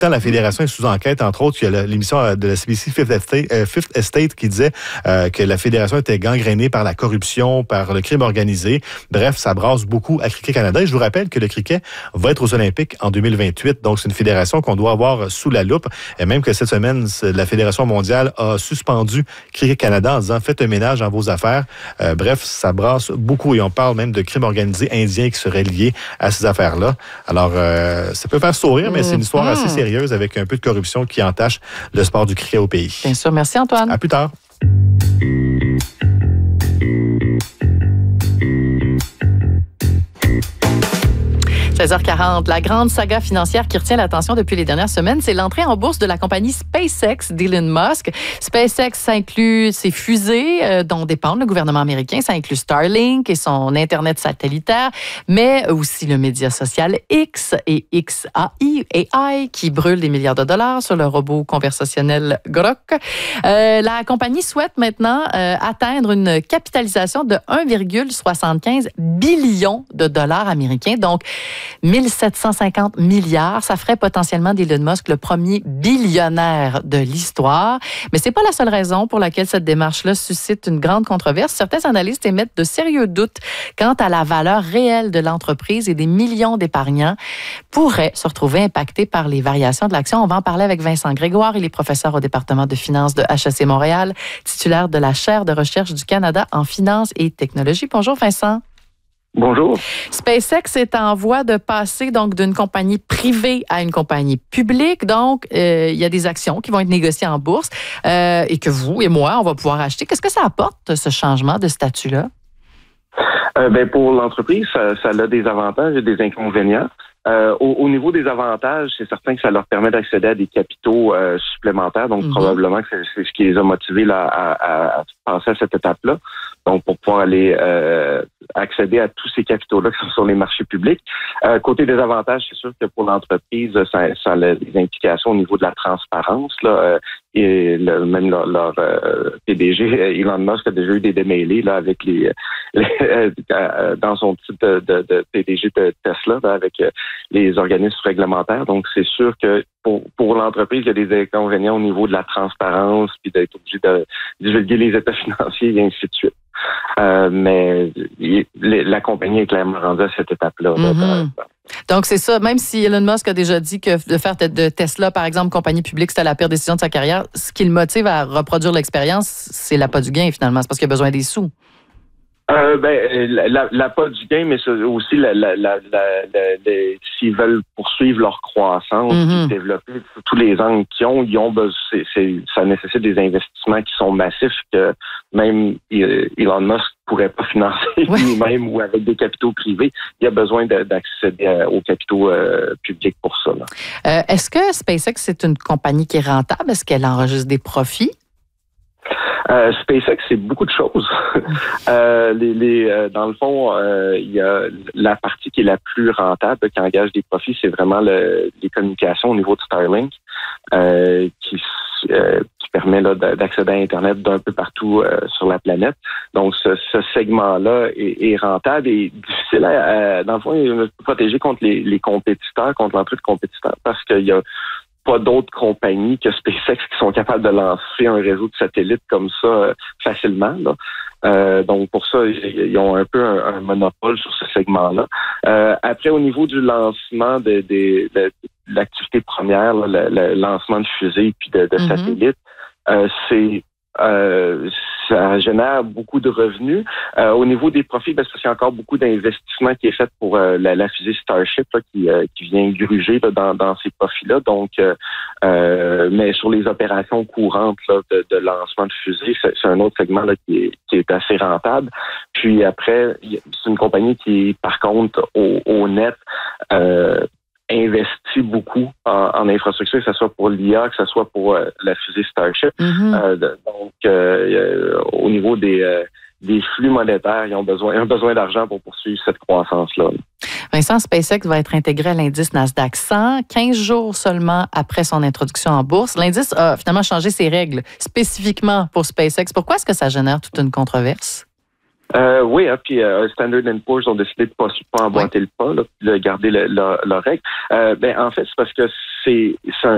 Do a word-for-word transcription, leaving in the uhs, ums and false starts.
temps, la Fédération est sous enquête. Entre autres, il y a l'émission de la C B C Fifth Estate, euh, Fifth Estate qui disait euh, que la Fédération était gangrénée par la corruption, par le crime organisé. Bref, ça brasse beaucoup à Cricket Canada. Et je vous rappelle que le cricket va être aux Olympiques en deux mille vingt-huit. Donc, c'est une fédération qu'on doit avoir sous la loupe. Et même que cette semaine, la Fédération mondiale a suspendu Cricket Canada en disant « Faites un ménage dans vos affaires. Euh, » Bref, ça brasse beaucoup. Et on parle même de crimes organisés indiens qui seraient liés à ces affaires-là. Alors, euh, ça peut faire sourire, mais c'est une histoire assez sérieuse avec un peu de corruption qui entache le sport du cricket au pays. Bien sûr. Merci, Antoine. À plus tard. seize heures quarante, la grande saga financière qui retient l'attention depuis les dernières semaines, c'est l'entrée en bourse de la compagnie SpaceX d'Elon Musk. SpaceX, ça inclut ses fusées euh, dont dépend le gouvernement américain. Ça inclut Starlink et son Internet satellitaire, mais aussi le média social X et X A I qui brûle des milliards de dollars sur le robot conversationnel Grok. Euh, la compagnie souhaite maintenant euh, atteindre une capitalisation de un virgule soixante-quinze billion de dollars américains, donc mille sept cent cinquante milliards. Ça ferait potentiellement d'Elon Musk le premier billionnaire de l'histoire. Mais c'est pas la seule raison pour laquelle cette démarche-là suscite une grande controverse. Certains analystes émettent de sérieux doutes quant à la valeur réelle de l'entreprise et des millions d'épargnants pourraient se retrouver impactés par les variations de l'action. On va en parler avec Vincent Grégoire. Il est professeur au département de finances de H E C Montréal, titulaire de la chaire de recherche du Canada en finances et technologie. Bonjour Vincent. Bonjour. SpaceX est en voie de passer donc d'une compagnie privée à une compagnie publique. Donc, euh, il y a des actions qui vont être négociées en bourse euh, et que vous et moi, on va pouvoir acheter. Qu'est-ce que ça apporte, ce changement de statut-là? Euh, ben pour l'entreprise, ça, ça a des avantages et des inconvénients. Euh, au, au niveau des avantages, c'est certain que ça leur permet d'accéder à des capitaux euh, supplémentaires. Donc, mm-hmm. probablement que c'est, c'est ce qui les a motivés là, à, à, à passer à cette étape-là. Donc, pour pouvoir aller euh, accéder à tous ces capitaux-là qui sont sur les marchés publics. Euh, côté des avantages, c'est sûr que pour l'entreprise, ça, ça a des implications au niveau de la transparence. Là, euh, et le, même leur, leur euh, P D G, Elon Musk, a déjà eu des démêlés là, avec les, les euh, dans son titre de, de, de P D G de Tesla là, avec euh, les organismes réglementaires. Donc, c'est sûr que pour, pour l'entreprise, il y a des inconvénients au niveau de la transparence, puis d'être obligé de divulguer les états financiers et ainsi de suite. Euh, mais il, la compagnie est clairement rendue à cette étape-là. Mm-hmm. Là, Donc, c'est ça. Même si Elon Musk a déjà dit que de faire de Tesla, par exemple, compagnie publique, c'était la pire décision de sa carrière, ce qui le motive à reproduire l'expérience, c'est l'appât du gain, finalement. C'est parce qu'il a besoin des sous. Euh, ben, la, la pas du gain, mais c'est aussi la, la, la, la, la, la, s'ils veulent poursuivre leur croissance, mm-hmm. développer tous les angles qu'ils ont, ils ont besoin, c'est, c'est, ça nécessite des investissements qui sont massifs que même Elon Musk pourrait pas financer ouais. lui-même ou avec des capitaux privés. Il a besoin de, d'accéder aux capitaux euh, publics pour ça. Là. Euh, est-ce que SpaceX, c'est une compagnie qui est rentable? Est-ce qu'elle enregistre des profits? Euh, SpaceX, c'est beaucoup de choses. euh, les, les, euh, dans le fond, euh, il y a la partie qui est la plus rentable, qui engage des profits, c'est vraiment le, les communications au niveau de Starlink, euh, qui, euh, qui permet là, d'accéder à Internet d'un peu partout euh, sur la planète. Donc, ce, ce segment-là est, est rentable et difficile à, à, dans le fond, il est protégé contre les, les compétiteurs, contre l'entrée de compétiteurs, parce qu'il y a pas d'autres compagnies que SpaceX qui sont capables de lancer un réseau de satellites comme ça euh, facilement. Là. Euh, donc, pour ça, ils ont un peu un, un monopole sur ce segment-là. Euh, après, au niveau du lancement de, de, de, de l'activité première, là, le, le lancement de fusées puis de, de mm-hmm. satellites, euh, c'est Euh, ça génère beaucoup de revenus. Euh, au niveau des profits, ben, parce qu'il y a encore beaucoup d'investissement qui est fait pour euh, la, la fusée Starship là, qui, euh, qui vient gruger là, dans, dans ces profits-là. Donc, euh, euh, mais sur les opérations courantes là, de, de lancement de fusée, c'est, c'est un autre segment là, qui, est, qui est assez rentable. Puis après, c'est une compagnie qui, par contre, au, au net, euh, investi beaucoup en, en infrastructure, que ce soit pour l'I A, que ce soit pour euh, la fusée Starship. Mm-hmm. Euh, donc, euh, au niveau des, euh, des flux monétaires, ils ont besoin, ils ont besoin d'argent pour poursuivre cette croissance-là. Vincent, SpaceX va être intégré à l'indice Nasdaq cent, quinze jours seulement après son introduction en bourse. L'indice a finalement changé ses règles spécifiquement pour SpaceX. Pourquoi est-ce que ça génère toute une controverse? Euh, oui, hein, puis euh, Standard and Poor's ont décidé de pas, pas emboîter oui. le pas, là, de garder le, le, leur règle. Euh, ben, en fait, c'est parce que c'est, c'est un,